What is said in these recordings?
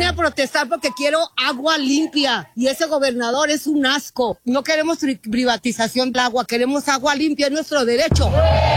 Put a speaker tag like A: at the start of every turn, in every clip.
A: a protestar porque quiero agua limpia y ese gobernador es un asco. No queremos privatización del agua, queremos agua limpia, es nuestro derecho.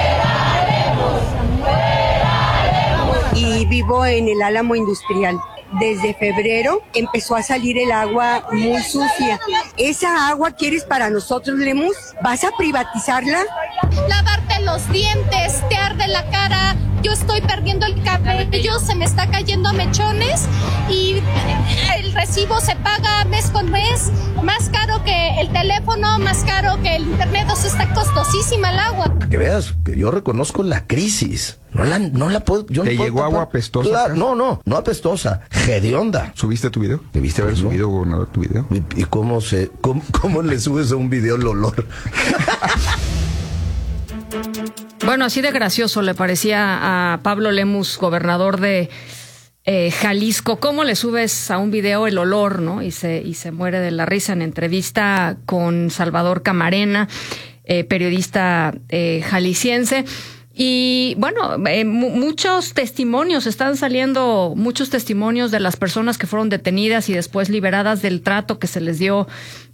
B: Y vivo en el Álamo Industrial. Desde febrero empezó a salir el agua muy sucia. ¿Esa agua quieres para nosotros, Lemus? ¿Vas a privatizarla?
C: Lavarte los dientes, te arde la cara, yo estoy perdiendo el cabello, se me está cayendo mechones y el recibo se paga mes con mes, más caro que el teléfono, más caro que el internet, o sea, está costosísima el agua.
D: Que veas que yo reconozco la crisis. No la puedo. Yo
E: ¿Te
D: no puedo
E: llegó agua apestosa?
D: Claro, no apestosa, hedionda.
E: ¿Subiste tu video? ¿Debiste haber subido, gobernador, tu video?
D: ¿Y cómo le subes a un video el olor?
F: Bueno, así de gracioso le parecía a Pablo Lemus, gobernador de Jalisco. ¿Cómo le subes a un video el olor, no? Y se muere de la risa. En entrevista con Salvador Camarena, periodista jalisciense. Y bueno, muchos testimonios, están saliendo muchos testimonios de las personas que fueron detenidas y después liberadas del trato que se les dio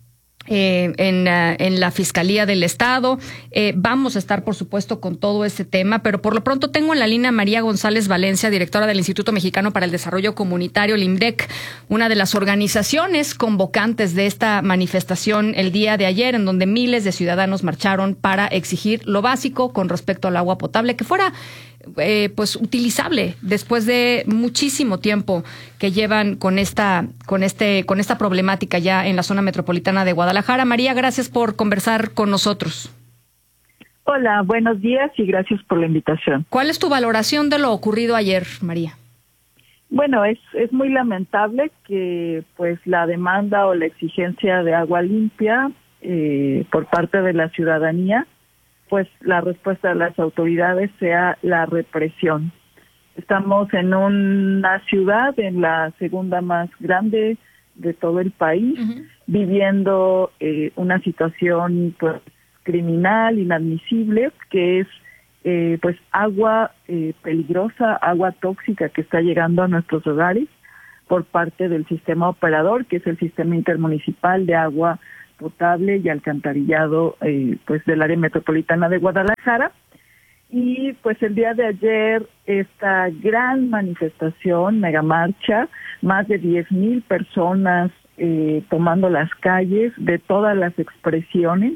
F: en la Fiscalía del Estado. Vamos a estar, por supuesto, con todo este tema, pero por lo pronto tengo en la línea a María González Valencia, directora del Instituto Mexicano para el Desarrollo Comunitario, el IMDEC, una de las organizaciones convocantes de esta manifestación el día de ayer, en donde miles de ciudadanos marcharon para exigir lo básico con respecto al agua potable, que fuera pues utilizable después de muchísimo tiempo que llevan con esta problemática ya en la zona metropolitana de Guadalajara. María, gracias por conversar con nosotros.
G: Hola, buenos días y gracias por la invitación.
F: ¿Cuál es tu valoración de lo ocurrido ayer, María?
G: Bueno, es muy lamentable que pues la demanda o la exigencia de agua limpia por parte de la ciudadanía, pues la respuesta de las autoridades sea la represión. Estamos en una ciudad, en la segunda más grande de todo el país, viviendo una situación pues criminal, inadmisible, que es pues agua peligrosa, agua tóxica que está llegando a nuestros hogares por parte del sistema operador, que es el Sistema Intermunicipal de Agua Potable y Alcantarillado pues del área metropolitana de Guadalajara. Y pues el día de ayer esta gran manifestación, megamarcha, más de 10,000 personas tomando las calles de todas las expresiones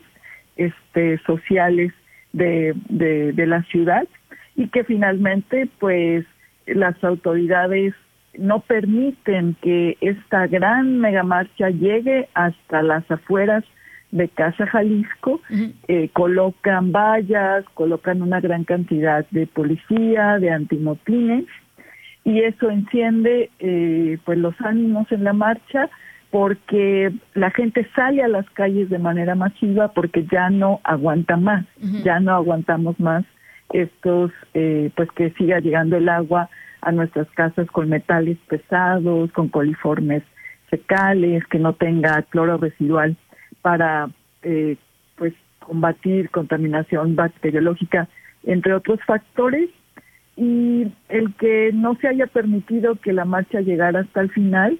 G: sociales de la ciudad, y que finalmente pues las autoridades no permiten que esta gran megamarcha llegue hasta las afueras de Casa Jalisco. Colocan vallas, colocan una gran cantidad de policía, de antimotines, y eso enciende pues los ánimos en la marcha, porque la gente sale a las calles de manera masiva porque ya no aguanta más, ya no aguantamos más pues que siga llegando el agua a nuestras casas con metales pesados, con coliformes fecales, que no tenga cloro residual para pues combatir contaminación bacteriológica, entre otros factores. Y el que no se haya permitido que la marcha llegara hasta el final,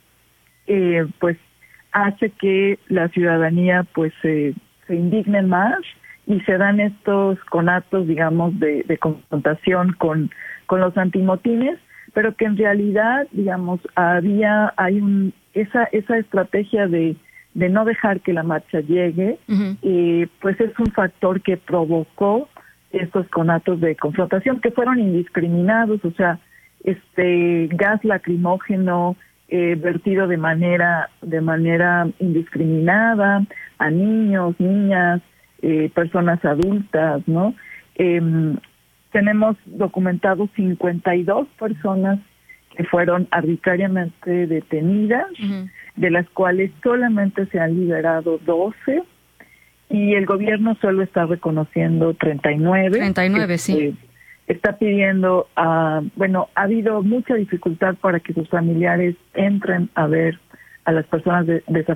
G: pues hace que la ciudadanía pues se indigne más, y se dan estos conatos, digamos, de confrontación con los antimotines, pero que en realidad, digamos, hay esa estrategia de no dejar que la marcha llegue, pues es un factor que provocó estos conatos de confrontación que fueron indiscriminados, o sea, gas lacrimógeno vertido de manera indiscriminada a niños, niñas, personas adultas, ¿no? Tenemos documentados 52 personas que fueron arbitrariamente detenidas, de las cuales solamente se han liberado 12, y el gobierno solo está reconociendo 39.
F: 39, sí.
G: Está pidiendo, ha habido mucha dificultad para que sus familiares entren a ver a las personas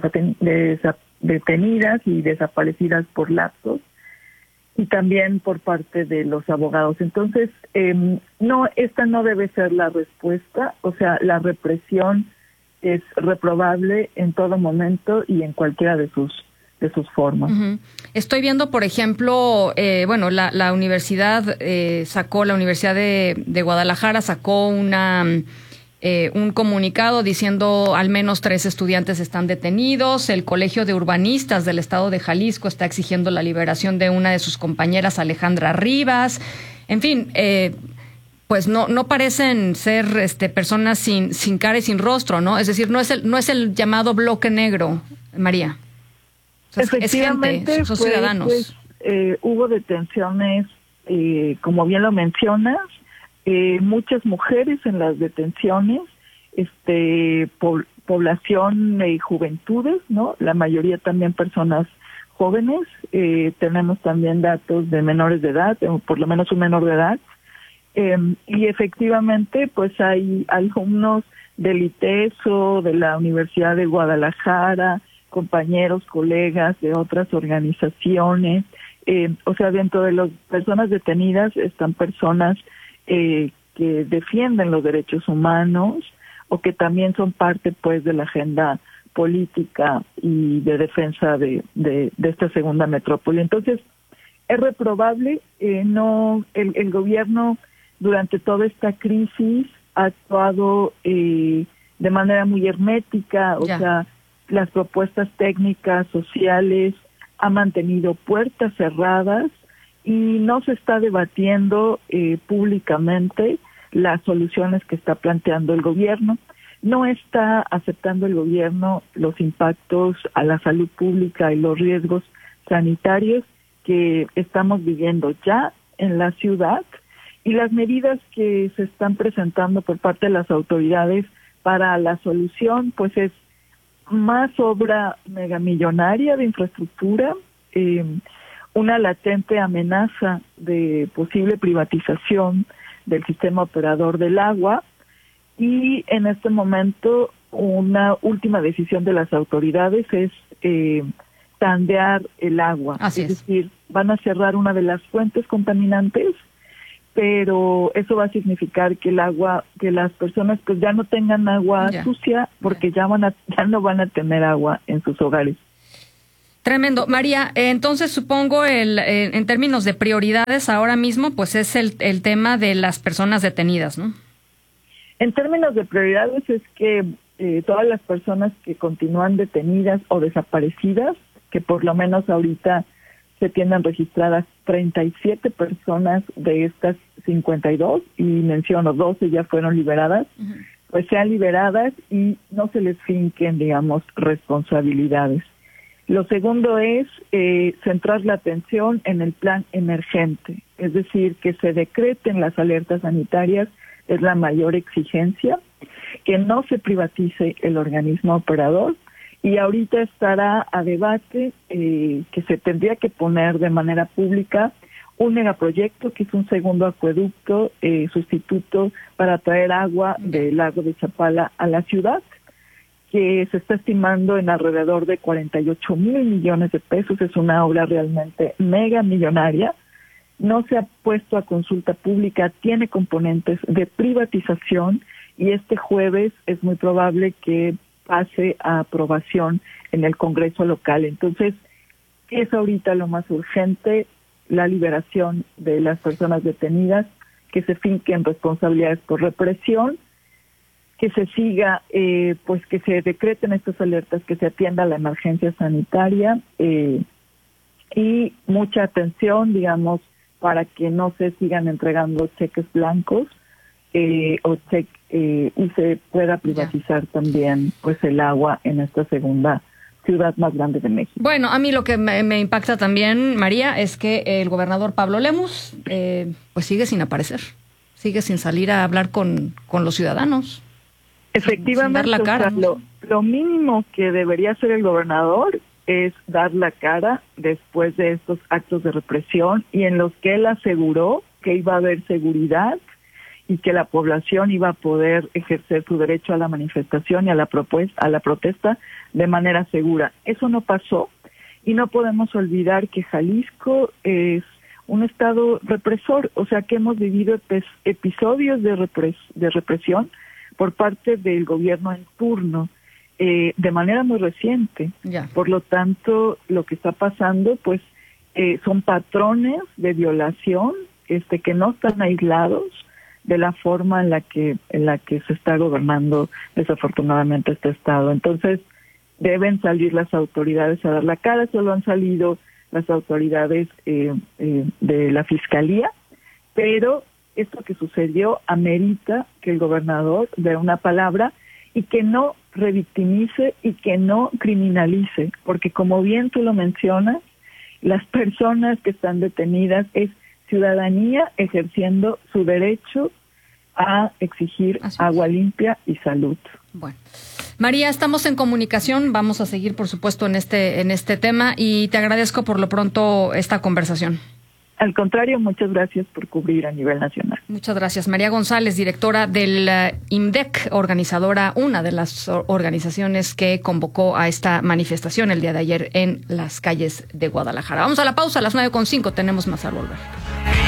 G: detenidas y desaparecidas por lapsos, y también por parte de los abogados. Entonces, esta no debe ser la respuesta, o sea, la represión es reprobable en todo momento y en cualquiera de sus formas.
F: Estoy viendo, por ejemplo, la universidad la Universidad de Guadalajara sacó un comunicado diciendo al menos 3 estudiantes están detenidos. El Colegio de Urbanistas del Estado de Jalisco está exigiendo la liberación de una de sus compañeras, Alejandra Rivas. En fin, pues no parecen ser personas sin cara y sin rostro, ¿no? Es decir, no es el llamado bloque negro, María. O sea,
G: efectivamente,
F: es gente, son ciudadanos.
G: Hubo detenciones, como bien lo mencionas, muchas mujeres en las detenciones, población y juventudes, ¿no? La mayoría también personas jóvenes. Tenemos también datos de menores de edad, o por lo menos un menor de edad. Y efectivamente, pues hay alumnos del ITESO, de la Universidad de Guadalajara, compañeros, colegas de otras organizaciones. O sea, dentro de las personas detenidas están personas que defienden los derechos humanos o que también son parte, pues, de la agenda política y de defensa de esta segunda metrópoli. Entonces, es reprobable. El gobierno durante toda esta crisis ha actuado de manera muy hermética, o sea, las propuestas técnicas, sociales, ha mantenido puertas cerradas y no se está debatiendo públicamente las soluciones que está planteando el gobierno. No está aceptando el gobierno los impactos a la salud pública y los riesgos sanitarios que estamos viviendo ya en la ciudad, y las medidas que se están presentando por parte de las autoridades para la solución, pues es más obra megamillonaria de infraestructura, una latente amenaza de posible privatización del sistema operador del agua, y en este momento una última decisión de las autoridades es tandear el agua.
F: Así
G: es decir, van a cerrar una de las fuentes contaminantes, pero eso va a significar que el agua, que las personas pues ya no tengan agua sucia, porque ya no van a tener agua en sus hogares.
F: Tremendo. María, entonces supongo en términos de prioridades ahora mismo, pues es el tema de las personas detenidas, ¿no?
G: En términos de prioridades es que todas las personas que continúan detenidas o desaparecidas, que por lo menos ahorita se tienen registradas 37 personas de estas 52, y menciono 12 ya fueron liberadas, pues sean liberadas y no se les finquen, digamos, responsabilidades. Lo segundo es centrar la atención en el plan emergente, es decir, que se decreten las alertas sanitarias, es la mayor exigencia, que no se privatice el organismo operador, y ahorita estará a debate que se tendría que poner de manera pública un megaproyecto que es un segundo acueducto sustituto para traer agua del lago de Chapala a la ciudad, que se está estimando en alrededor de 48 mil millones de pesos. Es una obra realmente mega millonaria. No se ha puesto a consulta pública, tiene componentes de privatización, y este jueves es muy probable que pase a aprobación en el Congreso local. Entonces, ¿qué es ahorita lo más urgente? La liberación de las personas detenidas, que se finquen responsabilidades por represión, que se siga, pues que se decreten estas alertas, que se atienda la emergencia sanitaria, y mucha atención, digamos, para que no se sigan entregando cheques blancos y se pueda privatizar también pues el agua en esta segunda ciudad más grande de México.
F: Bueno, a mí lo que me impacta también, María, es que el gobernador Pablo Lemus pues sigue sin aparecer, sigue sin salir a hablar con los ciudadanos.
G: Efectivamente,
F: sin dar la cara,
G: o sea, lo mínimo que debería hacer el gobernador es dar la cara después de estos actos de represión, y en los que él aseguró que iba a haber seguridad y que la población iba a poder ejercer su derecho a la manifestación y a la protesta de manera segura. Eso no pasó, y no podemos olvidar que Jalisco es un estado represor, o sea que hemos vivido episodios de represión por parte del gobierno en turno de manera muy reciente. Por lo tanto, lo que está pasando, pues, son patrones de violación que no están aislados de la forma en la que se está gobernando desafortunadamente este estado. Entonces, deben salir las autoridades a dar la cara. Solo han salido las autoridades de la Fiscalía, pero esto que sucedió amerita que el gobernador dé una palabra y que no revictimice y que no criminalice, porque como bien tú lo mencionas, las personas que están detenidas es ciudadanía ejerciendo su derecho a exigir agua limpia y salud.
F: Bueno, María, estamos en comunicación, vamos a seguir por supuesto en este tema y te agradezco por lo pronto esta conversación.
G: Al contrario, muchas gracias por cubrir a nivel nacional.
F: Muchas gracias. María González, directora del IMDEC, organizadora, una de las organizaciones que convocó a esta manifestación el día de ayer en las calles de Guadalajara. Vamos a la pausa, a las 9:05, tenemos más al volver.